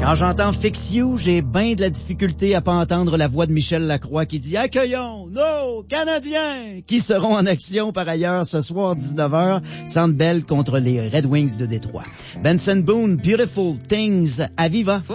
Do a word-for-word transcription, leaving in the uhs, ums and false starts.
Quand j'entends Fix You, j'ai bien de la difficulté à pas entendre la voix de Michel Lacroix qui dit « Accueillons nos Canadiens » qui seront en action par ailleurs ce soir dix-neuf heures, Centre Bell contre les Red Wings de Détroit. Benson Boone, Beautiful Things, à Viva.